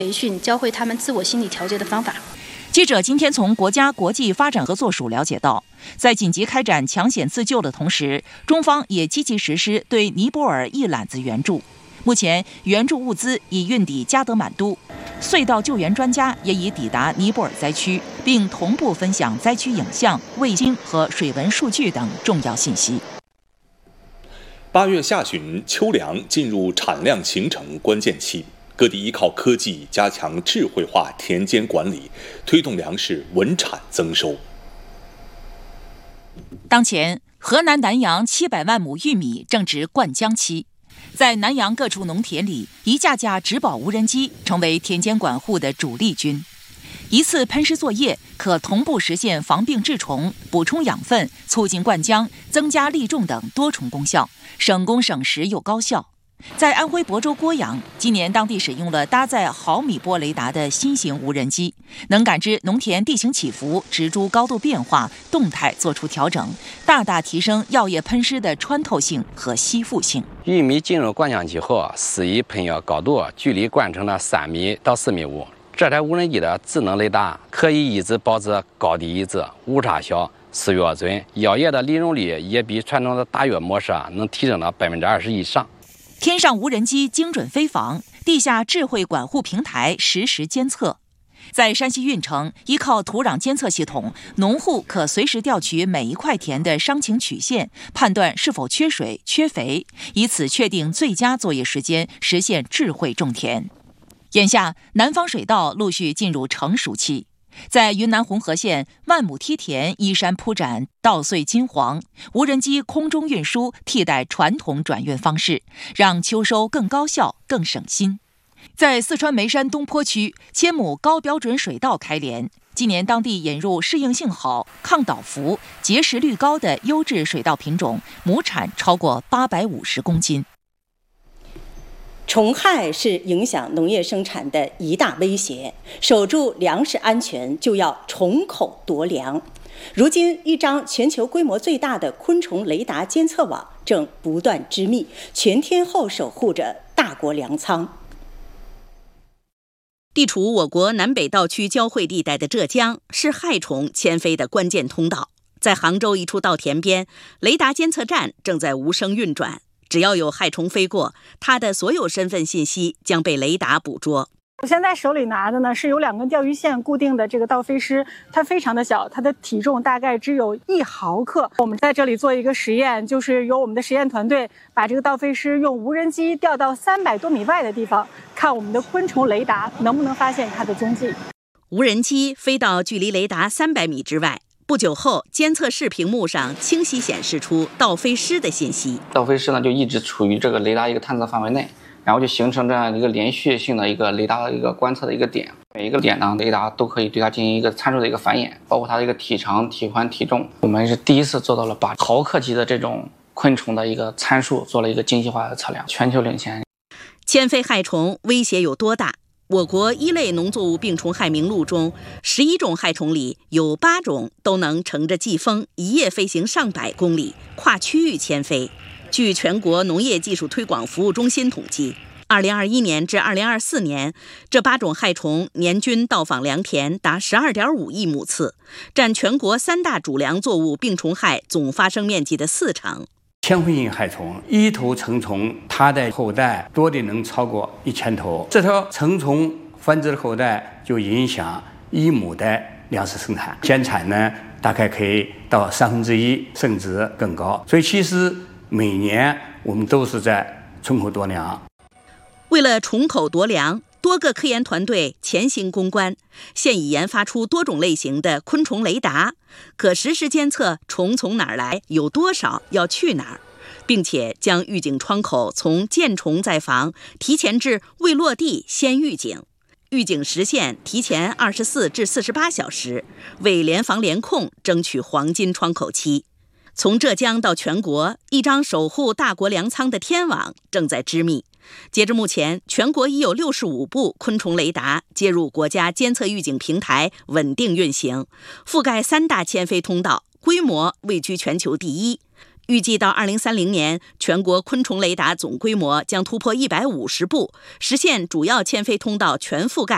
培训，教会他们自我心理调节的方法。 记者今天从国家国际发展合作署了解到，在紧急开展抢险自救的同时，中方也积极实施对尼泊尔一揽子援助。目前，援助物资已运抵加德满都，隧道救援专家也已抵达尼泊尔灾区，并同步分享灾区影像、卫星和水文数据等重要信息。 8月下旬，秋粮进入产量形成关键期。各地依靠科技加强智慧化田间管理，推动粮食稳产增收。 当前，河南南阳700万亩玉米正值灌浆期，在南阳各处农田里，一架架植保无人机成为田间管护的主力军。一次喷施作业可同步实现防病治虫、补充养分、促进灌浆、增加粒重等多重功效，省工省时又高效。在安徽亳州郭阳，今年当地使用了搭载毫米波雷达的新型无人机，能感知农田地形起伏、植株高度变化，动态做出调整，大大提升药液喷施的穿透性和吸附性。 玉米进入灌浆期后，施以喷药高度距离灌成了3米到4.5米。这台无人机的智能雷达可以一直保持高低一致、误差小、施药准，药液的利用率也比传统的打药模式能提升到20%以上。 天上无人机精准飞防，地下智慧管护平台实时监测。在山西运城，依靠土壤监测系统，农户可随时调取每一块田的伤情曲线，判断是否缺水、缺肥，以此确定最佳作业时间，实现智慧种田。眼下，南方水稻陆续进入成熟期。在云南红河县，万亩梯田依山铺展，稻穗金黄，无人机空中运输替代传统转运方式，让秋收更高效、更省心。在四川眉山东坡区，1000亩高标准水稻开镰，今年当地引入适应性好、抗倒伏、结实率高的优质水稻品种，亩产超过850公斤。 虫害是影响农业生产的一大威胁，守住粮食安全就要虫口夺粮。如今，一张全球规模最大的昆虫雷达监测网正不断织密，全天候守护着大国粮仓。 地处我国南北稻区交汇地带的浙江，是害虫迁飞的关键通道。在杭州一处稻田边，雷达监测站正在无声运转。只要有害虫飞过，它的所有身份信息将被雷达捕捉。 我现在手里拿的呢是有2根钓鱼线固定的这个稻飞虱，它非常的小，它的体重大概只有1毫克。我们在这里做一个实验，就是由我们的实验团队把这个稻飞虱用无人机调到300多米外的地方，看我们的昆虫雷达能不能发现它的踪迹。 无人机飞到距离雷达300米之外。不久后，监测室屏幕上清晰显示出稻飞虱的信息。 稻飞虱呢就一直处于这个雷达一个探测范围内，然后就形成这样一个连续性的一个雷达的一个观测的一个点。每一个点呢，雷达都可以对它进行一个参数的一个繁衍，包括它的一个体长、体宽、体重。我们是第一次做到了把毫克级的这种昆虫的一个参数做了一个精细化的测量，全球领先。 迁飞害虫威胁有多大？我国1类农作物病虫害名录中，11种害虫里有8种都能乘着季风一夜飞行上百公里，跨区域迁飞。据全国农业技术推广服务中心统计，2021年至2024年，这8种害虫年均到访良田达12.5亿亩次，占全国3大主粮作物病虫害总发生面积的40%。 迁飞性害虫一头成虫，它的后代多的能超过1000头。这条成虫繁殖的后代就影响1亩的粮食生产，减产呢大概可以到1/3，甚至更高。所以其实每年我们都是在虫口夺粮。 为了虫口夺粮，多个科研团队潜心攻关，现已研发出多种类型的昆虫雷达，可实时监测虫从哪儿来、有多少、要去哪儿，并且将预警窗口从见虫再防提前至未落地先预警，预警时限提前24至48小时，为联防联控争取黄金窗口期。从浙江到全国，一张守护大国粮仓的天网正在织密。截至目前，全国已有65部昆虫雷达接入国家监测预警平台，稳定运行，覆盖3大迁飞通道，规模位居全球第1。预计到2030年，全国昆虫雷达总规模将突破150部，实现主要迁飞通道全覆盖。